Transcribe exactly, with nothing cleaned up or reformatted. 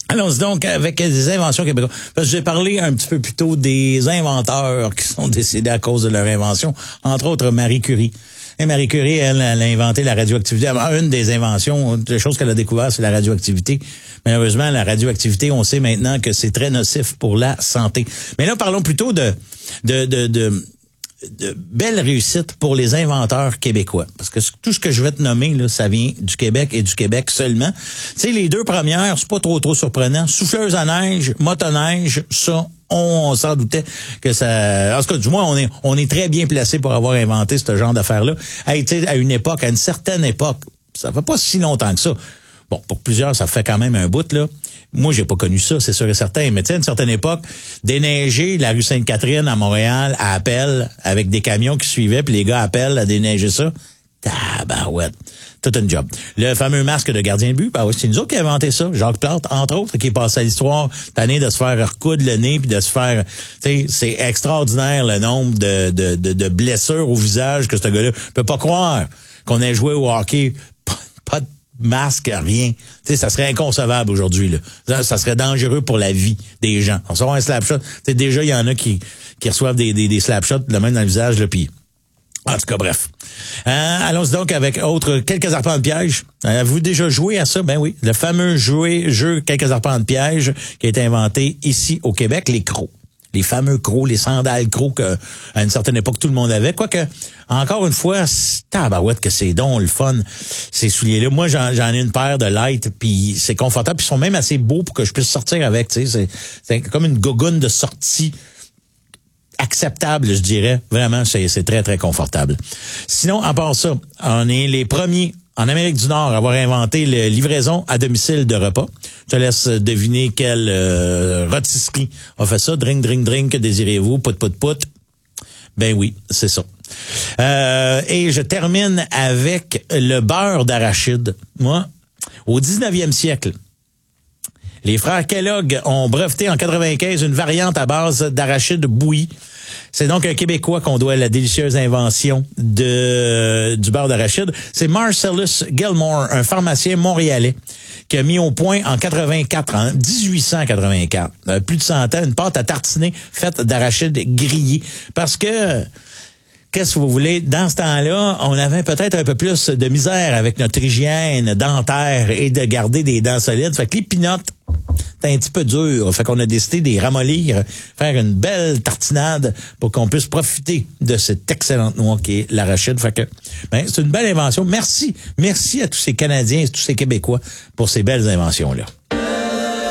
Allons-y donc avec des inventions québécoises. Parce que j'ai parlé un petit peu plus tôt des inventeurs qui sont décédés à cause de leur invention, entre autres Marie Curie. Et Marie Curie, elle, elle a inventé la radioactivité. Une des inventions, des choses qu'elle a découvert, c'est la radioactivité. Malheureusement, la radioactivité, on sait maintenant que c'est très nocif pour la santé. Mais là, parlons plutôt de de de, de de belles réussites pour les inventeurs québécois. Parce que tout ce que je vais te nommer, là, ça vient du Québec et du Québec seulement. Tu sais, les deux premières, c'est pas trop trop surprenant. Souffleuse à neige, motoneige, ça, on s'en doutait que ça... En tout cas, du moins, on est on est très bien placé pour avoir inventé ce genre d'affaires-là. Hey, tu sais, à une époque, à une certaine époque, ça fait pas si longtemps que ça. Bon, pour plusieurs, ça fait quand même un bout, là. Moi, j'ai pas connu ça, c'est sûr et certain. Mais tu sais, à une certaine époque, déneiger la rue Sainte-Catherine à Montréal à Appel, avec des camions qui suivaient, puis les gars appellent à déneiger ça. Tabarouette. Tout un job. Le fameux masque de gardien de but, ben oui, c'est nous autres qui avons inventé ça. Jacques Plante, entre autres, qui est passé à l'histoire, tanné de se faire recoudre le nez, puis de se faire... Tu sais, c'est extraordinaire le nombre de, de, de, de blessures au visage que ce gars-là peut pas croire qu'on ait joué au hockey. Pas, pas de masque, rien. Tu sais, ça serait inconcevable aujourd'hui, là. Ça, ça serait dangereux pour la vie des gens. On sort un slap shot. Tu sais, déjà, il y en a qui, qui reçoivent des, des, des slap shots, le même dans le visage, là, puis... En tout cas, bref. Euh, allons-y donc avec autre quelques arpents de piège. Euh, avez-vous déjà joué à ça? Ben oui. Le fameux jouet, jeu quelques arpents de piège qui a été inventé ici au Québec, les crocs. Les fameux crocs, les sandales crocs qu'à une certaine époque tout le monde avait. Quoique, encore une fois, tabarouette que c'est donc le fun, ces souliers-là. Moi, j'en, j'en ai une paire de light, puis c'est confortable, puis ils sont même assez beaux pour que je puisse sortir avec. Tu sais, c'est, c'est comme une gogoune de sortie acceptable, je dirais. Vraiment, c'est, c'est très, très confortable. Sinon, à part ça, on est les premiers en Amérique du Nord à avoir inventé la livraison à domicile de repas. Je te laisse deviner quelle euh, rôtisserie a fait ça. Drink, drink, drink, que désirez-vous? Pout, pout, pout. Ben oui, c'est ça. Euh, et je termine avec le beurre d'arachide. Moi, au dix-neuvième siècle, les frères Kellogg ont breveté en quatre-vingt-quinze une variante à base d'arachide bouilli. C'est donc un Québécois qu'on doit la délicieuse invention de du beurre d'arachide. C'est Marcellus Gilmore, un pharmacien montréalais, qui a mis au point en quatre-vingt-quatre, en dix-huit cent quatre-vingt-quatre, euh, plus de cent ans, une pâte à tartiner faite d'arachide grillé. Parce que... Qu'est-ce que vous voulez? Dans ce temps-là, on avait peut-être un peu plus de misère avec notre hygiène dentaire et de garder des dents solides. Fait que les pinottes, c'est un petit peu dur. Fait qu'on a décidé de les ramollir, faire une belle tartinade pour qu'on puisse profiter de cette excellente noix qui est l'arachide. Fait que, ben, c'est une belle invention. Merci. Merci à tous ces Canadiens et tous ces Québécois pour ces belles inventions-là.